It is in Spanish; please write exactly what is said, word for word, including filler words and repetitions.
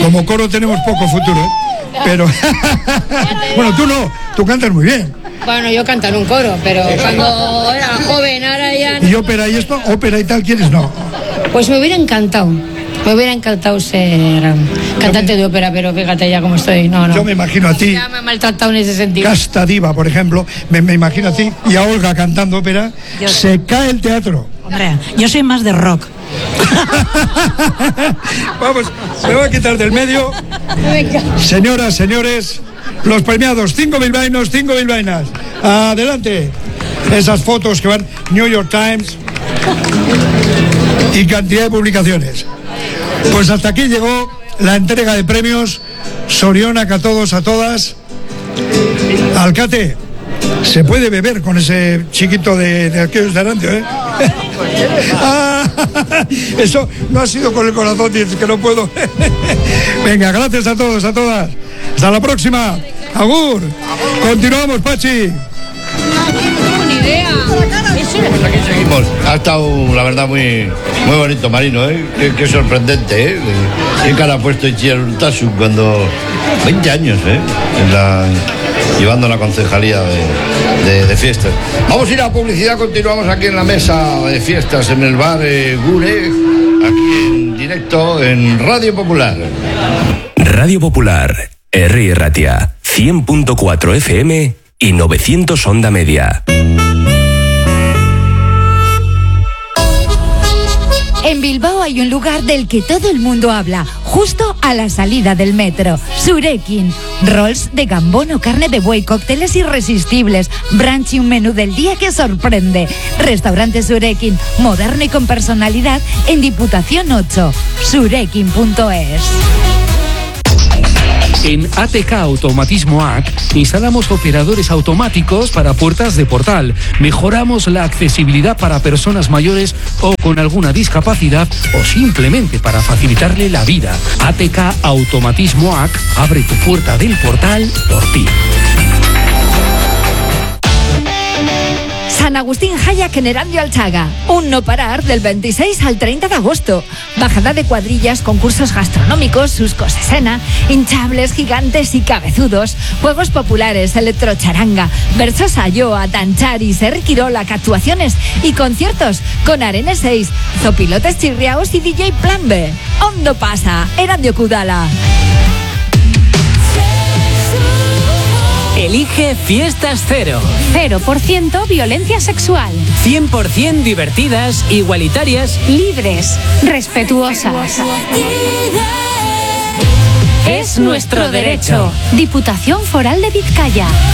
Como coro tenemos poco futuro, ¿eh? Pero bueno, tú no, tú cantas muy bien. Bueno, yo canto en un coro, pero cuando era joven, ahora ya no. ¿Y ópera y esto? ¿Ópera y tal quieres? No. Pues me hubiera encantado. Me hubiera encantado ser cantante me... de ópera, pero fíjate ya cómo estoy. No, no. Yo me imagino a ti. Ya me he maltratado en ese sentido. Casta Diva, por ejemplo, me, me imagino a ti y a Olga cantando ópera. Yo... Se cae el teatro. Hombre, yo soy más de rock. Vamos, me voy a quitar del medio. Señoras, señores, los premiados, cinco bilbaínos, cinco bilbaínas. Adelante. Esas fotos que van New York Times y cantidad de publicaciones. Pues hasta aquí llegó la entrega de premios. Sorionak a todos, a todas. Alcate, se puede beber con ese chiquito de, de aquellos de Arancio, ¿eh? Ah, eso no ha sido con el corazón, es que no puedo. Venga, gracias a todos, a todas. Hasta la próxima. Agur. Continuamos, Pachi. Pues aquí seguimos. Ha estado, la verdad, muy, muy bonito, Marino, ¿eh? Qué, qué sorprendente, ¿eh? Qué cara ha puesto Itziar Urtasun cuando... veinte años, ¿eh? En la, llevando la concejalía de, de, de fiestas. Vamos a ir a publicidad, continuamos aquí en la mesa de fiestas en el bar eh, Gure, aquí en directo en Radio Popular. Radio Popular, Herri Ratia, cien punto cuatro F M y novecientos onda media. En Bilbao hay un lugar del que todo el mundo habla, justo a la salida del metro. Surekin. Rolls de gambón o carne de buey, cócteles irresistibles, brunch y un menú del día que sorprende. Restaurante Surekin, moderno y con personalidad, en Diputación ocho. surekin punto es. En A T K Automatismo A C instalamos operadores automáticos para puertas de portal. Mejoramos la accesibilidad para personas mayores o con alguna discapacidad o simplemente para facilitarle la vida. A T K Automatismo A C abre tu puerta del portal por ti. San Agustín Hayak en Erandio Alchaga. Un no parar del veintiséis al treinta de agosto. Bajada de cuadrillas, concursos gastronómicos, suscos escena, hinchables, gigantes y cabezudos, juegos populares, electrocharanga, versos sayoa, tanchari, serquirola, actuaciones y conciertos con Arena seis, zopilotes chirriaos y D J Plan B. Ondo pasa, Erandio Kudala. Elige Fiestas Cero. Cero por ciento violencia sexual. Cien por ciento divertidas, igualitarias, libres, respetuosas. Es nuestro derecho. Diputación Foral de Vizcaya.